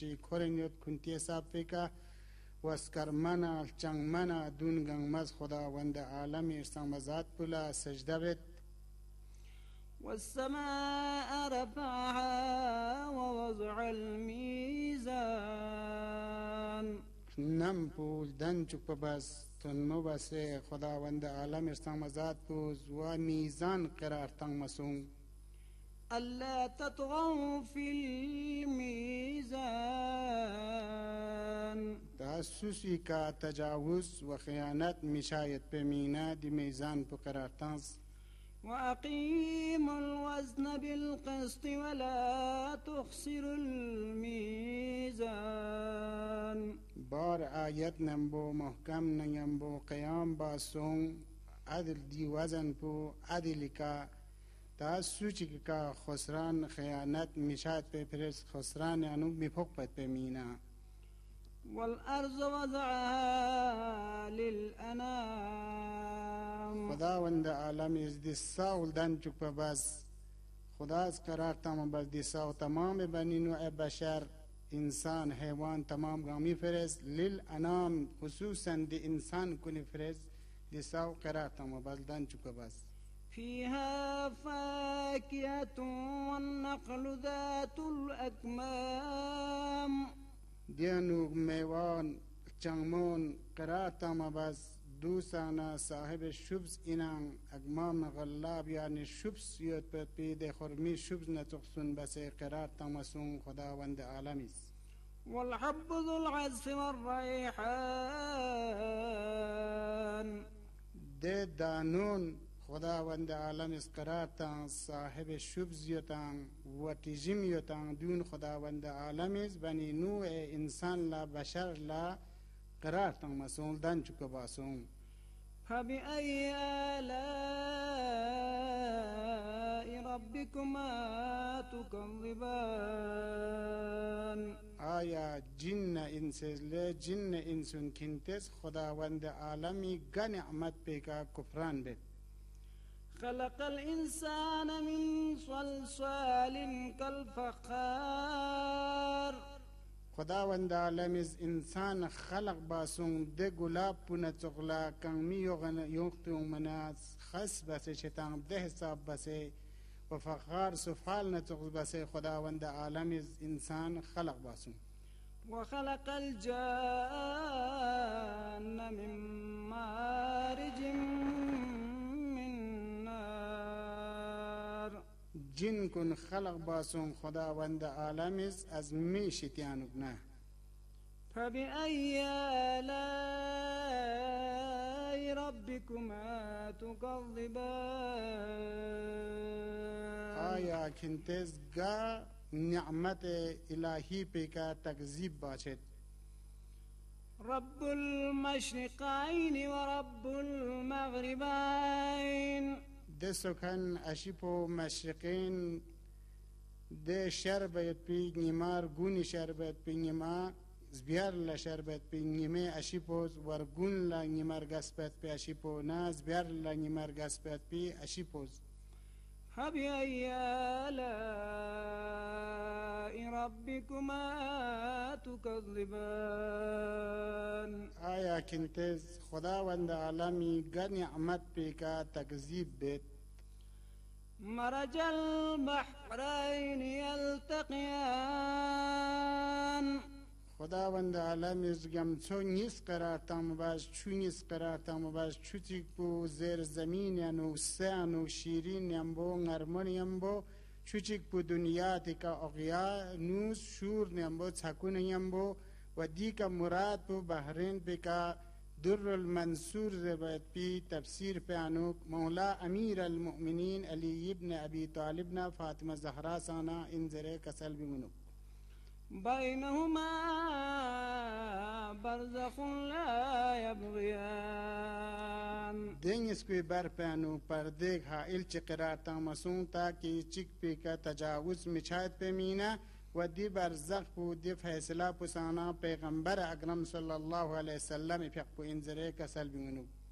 چی کرنیت کنتی حساب پیکا واسکرمنا چنگمنا دون گنگمز خداوند عالم ارسان مزاد پلا سجده بید والسماء رفعها ووضع الميزان نم پول دن چک بس تنمو بس خداوند عالم ارسان مزاد پوز و میزان قرار تنگ مسون ألا تطغوا في الميزان تاسوسی کا تجاوز و خیانت مشایت پہ مینا دی میزان پہ قرار تنز وأقيموا الوزن بالقسط ولا تخسروا الميزان بار آیت نمبو محکم نمبو قیام باسون عدل دی وزن پو عدل کا تاسوچی کا خسران خیانت مشایت پہ پھرس خسران انو مفوق پت پہ مینا والأرض وضعها للأنام خداوند عالم از دی ساول دن چک پہ بس خدا از قرار تمام بس دی ساو تمام بنی نوع بشر انسان حیوان تمام گامی فرز للانام خصوصا دی انسان کنی فرز دی ساو قرار تمام بس دن چک بس فيها فاكهة والنخل ذات الأكمام دیانو میوان چنگمون قرار تمام بس دوسانا صاحب شبز اینان اگمام غلاب یعنی شبز یود پر پید خرمی شبز نتقصن بس قرار تمسون خداوند عالمیس والحب ذو العصف والريحان ده دانون خداوند عالمیس قرار تان صاحب شبز یوتان و تیجم یوتان دون خداوند عالمیس بنی نوع انسان لا بشر لا قرار تمسون دن چک باسون فبأي آلاء ربكما تكذبان آیا جن انسز لے جن انسون کنتس خداوند عالمی گنعمت پہ کا کفران بید خلق الإنسان من صلصال كالفخار خداوند عالمیز انسان خلق باسون ده گلاب پونه چغلا کنمی یوختون مناس خس بسه شتان ده حساب بسه و فخار سفال نتغز بسه خداوند عالمیز انسان خلق باسون وخلق الجان من مارج من نار جن کن خلق باسون خداوند عالمیز از می شتیانو نه فبأي آلاء ربكما تكذبان آیا کنتز گا نعمت الہی پہ کا تکذیب باشد رب المشرقين ورب المغربين ده سکن اشیپو مشرقین ده شربت پی نیمار گونی شربت پی نیما زبیار لشربت پی نیمه اشیپوز ورگون لا نیمار گسبت پی اشیپو نا زبیار لا نیمار گسبت پی اشیپوز فبأي آلاء ربكما تكذبان آیا کنتز خداوند عالمی گر نعمت پی کا تکذیب بیت مرج البحرين يلتقيان خداوند عالمی گمچو نیس قرار تام باش چو نیس قرار تام باش چو تیک بو زیر زمین یانو سانو شیرین یمبو نرمن یمبو چو تیک بو دنیا تیکا اغیا نوس شور یمبو چکون یمبو و دیکا مراد بو بحرین بکا در المنصور زبط پی تفسیر پیانوک مولا امیر المؤمنین علی ابن ابی طالبنا فاطمہ زہرا سانا انزر کسل بمنوک بينهما برزخ لا يبغيان دین اس کوئی بر پہنو پر دیکھ حائل چی قرار تامسون تاکہ چک پی کا تجاوز مچھایت پہ مینا و دی برزخ پو دی فیصلہ پسانا پیغمبر اکرم صلی اللہ علیہ وسلم فیق پو انزرے کسل بمنو